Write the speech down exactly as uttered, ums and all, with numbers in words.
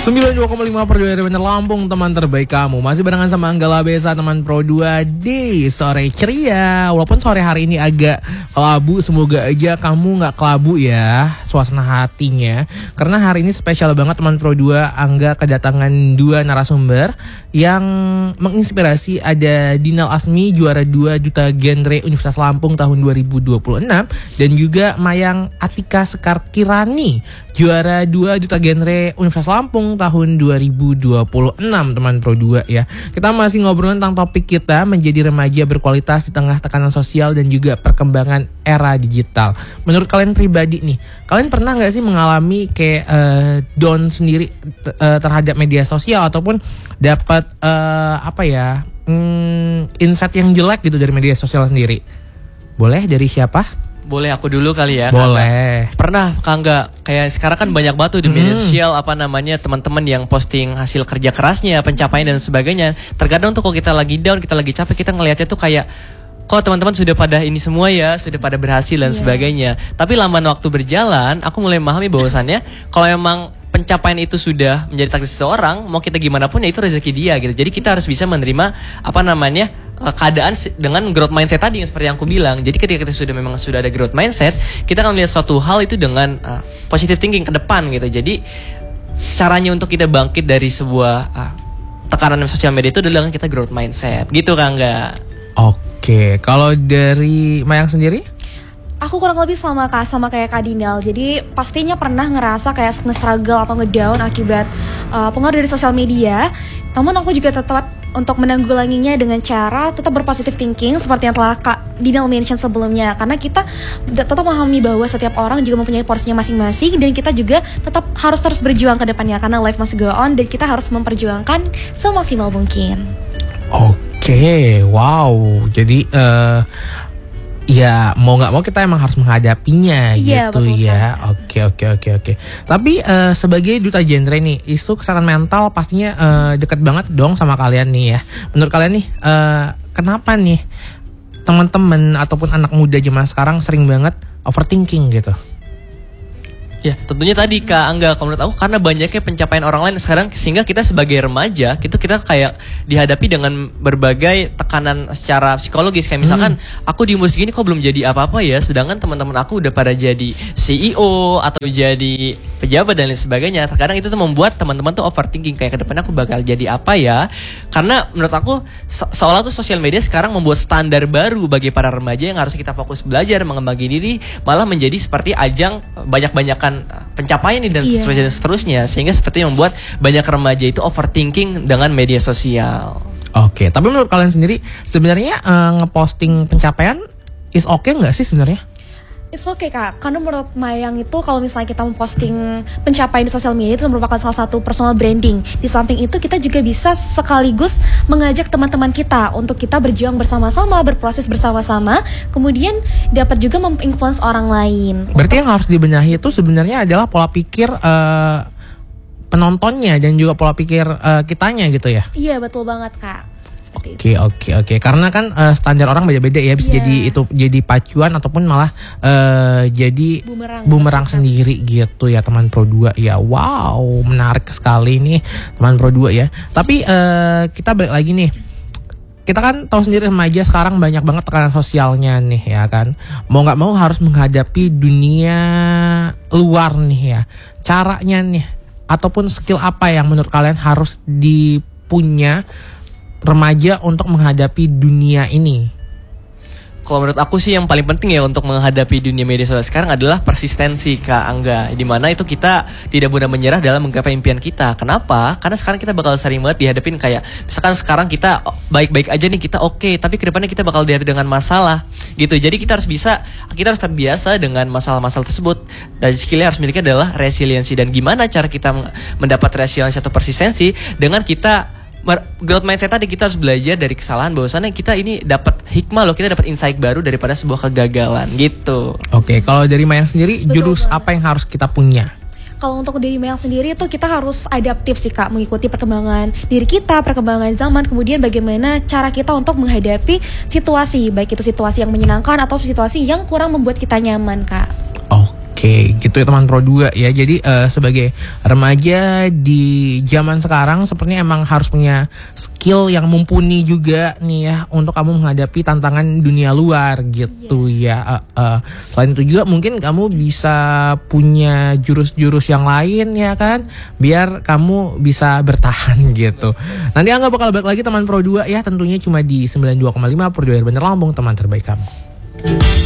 sembilan puluh dua koma lima per dua R Bener Lampung, teman terbaik kamu. Masih barengan sama Anggala Besa, teman Pro dua di sore ceria. Walaupun sore hari ini agak kelabu, semoga aja kamu gak kelabu ya suasana hatinya. Karena hari ini spesial banget teman Pro dua. Angga kedatangan dua narasumber yang menginspirasi. Ada Dinal Asmi, juara dua Duta Genre Universitas Lampung tahun dua ribu dua puluh enam. Dan juga Mayang Atika Sekar Kirani, juara dua Duta Genre Universitas Lampung tahun dua ribu dua puluh enam, teman Pro dua ya. Kita masih ngobrol tentang topik kita menjadi remaja berkualitas di tengah tekanan sosial dan juga perkembangan era digital. Menurut kalian pribadi nih, kalian pernah gak sih mengalami kayak uh, down sendiri t- uh, terhadap media sosial ataupun dapat uh, apa ya hmm, insight yang jelek gitu dari media sosial sendiri? Boleh dari siapa? Boleh aku dulu kali ya. Boleh. Kak. Pernah Kangga, kayak sekarang kan banyak banget tuh di media hmm. sosial apa namanya teman-teman yang posting hasil kerja kerasnya, pencapaian dan sebagainya. Terkadang tuh kalau kita lagi down, kita lagi capek, kita ngelihatnya tuh kayak kok teman-teman sudah pada ini semua ya, sudah pada berhasil dan yeah. sebagainya. Tapi lamban waktu berjalan, aku mulai memahami bahwasannya kalau emang pencapaian itu sudah menjadi takdir seseorang, mau kita gimana pun ya itu rezeki dia gitu. Jadi kita harus bisa menerima apa namanya keadaan dengan growth mindset tadi yang seperti yang aku bilang. Jadi ketika kita sudah memang sudah ada growth mindset, kita akan melihat suatu hal itu dengan uh, positive thinking ke depan gitu. Jadi caranya untuk kita bangkit dari sebuah uh, tekanan sosial media itu adalah kita growth mindset. Gitu kan enggak? Oke, kalau dari Mayang sendiri? Aku kurang lebih sama kak, sama kayak Kak Dinal. Jadi pastinya pernah ngerasa kayak nge-struggle atau nge-down akibat uh, pengaruh dari sosial media. Namun aku juga tetap untuk menanggulanginya dengan cara tetap berpositif thinking seperti yang telah Kak Dinal mention sebelumnya. Karena kita tetap memahami bahwa setiap orang juga mempunyai porsinya masing-masing. Dan kita juga tetap harus terus berjuang ke depannya. Karena life must go on dan kita harus memperjuangkan semaksimal mungkin. Oke, wow. Jadi uh, ya mau nggak mau kita emang harus menghadapinya iya, gitu ya. Oke oke oke oke. Tapi uh, sebagai duta genre nih, isu kesehatan mental pastinya uh, dekat banget dong sama kalian nih ya. Menurut kalian nih, uh, kenapa nih teman-teman ataupun anak muda zaman sekarang sering banget overthinking gitu? Ya tentunya tadi Kak Angga, kalau menurut aku karena banyaknya pencapaian orang lain sekarang, sehingga kita sebagai remaja gitu kita kayak dihadapi dengan berbagai tekanan secara psikologis. Kayak misalkan hmm. aku di umur segini kok belum jadi apa-apa ya, sedangkan teman-teman aku udah pada jadi C E O atau jadi pejabat dan lain sebagainya. Terkadang itu tuh membuat teman-teman tuh overthinking, kayak kedepannya aku bakal jadi apa ya. Karena menurut aku se- seolah tuh sosial media sekarang membuat standar baru bagi para remaja yang harus kita fokus belajar, mengembangkan diri, malah menjadi seperti ajang banyak-banyakan pencapaian ini dan yeah. seterusnya, dan seterusnya, sehingga seperti membuat banyak remaja itu overthinking dengan media sosial. Oke, tapi menurut kalian sendiri sebenarnya uh, ngeposting pencapaian is okay nggak sih sebenarnya? It's okay kak, karena menurut Mayang itu kalau misalnya kita memposting pencapaian di sosial media itu merupakan salah satu personal branding. Di samping itu kita juga bisa sekaligus mengajak teman-teman kita untuk kita berjuang bersama-sama, berproses bersama-sama, kemudian dapat juga menginfluence orang lain. Berarti yang harus dibenahi itu sebenarnya adalah pola pikir uh, penontonnya dan juga pola pikir uh, kitanya gitu ya? Iya betul banget kak. Oke oke oke, karena kan uh, standar orang beda-beda ya, bisa yeah. jadi itu jadi pacuan ataupun malah uh, jadi bumerang, bumerang sendiri gitu ya teman Pro dua ya. Wow, menarik sekali nih teman Pro dua ya. Tapi uh, kita balik lagi nih. Kita kan tahu sendiri remaja sekarang banyak banget tekanan sosialnya nih ya kan. Mau nggak mau harus menghadapi dunia luar nih ya. Caranya nih ataupun skill apa yang menurut kalian harus dipunya remaja untuk menghadapi dunia ini? Kalau menurut aku sih yang paling penting ya untuk menghadapi dunia media sosial sekarang adalah persistensi Kak Angga. Dimana itu kita tidak mudah menyerah dalam menggapai impian kita. Kenapa? Karena sekarang kita bakal sering banget dihadapin kayak misalkan sekarang kita baik-baik aja nih, kita oke okay, tapi kedepannya kita bakal dihadapi dengan masalah gitu. Jadi kita harus bisa, kita harus terbiasa dengan masalah-masalah tersebut. Dan skill yang harus miliki adalah resiliensi. Dan gimana cara kita mendapat resiliensi atau persistensi? Dengan kita growth mindset tadi, kita harus belajar dari kesalahan, bahwasannya kita ini dapat hikmah loh, kita dapat insight baru daripada sebuah kegagalan gitu. Oke, kalau dari Mayang sendiri, betul, jurus banget. Apa yang harus kita punya? Kalau untuk diri Mayang sendiri itu kita harus adaptif sih kak, mengikuti perkembangan diri kita, perkembangan zaman, kemudian bagaimana cara kita untuk menghadapi situasi, baik itu situasi yang menyenangkan atau situasi yang kurang membuat kita nyaman kak. Oke. Oke, gitu ya teman Pro dua ya. Jadi uh, sebagai remaja di zaman sekarang sepertinya emang harus punya skill yang mumpuni juga nih ya untuk kamu menghadapi tantangan dunia luar gitu yeah. ya. Uh, uh. Selain itu juga mungkin kamu bisa punya jurus-jurus yang lain ya kan, biar kamu bisa bertahan gitu. Nanti Angga bakal balik lagi teman Pro dua ya, tentunya cuma di sembilan puluh dua koma lima Pro dua Bener Lampung, teman terbaik kamu.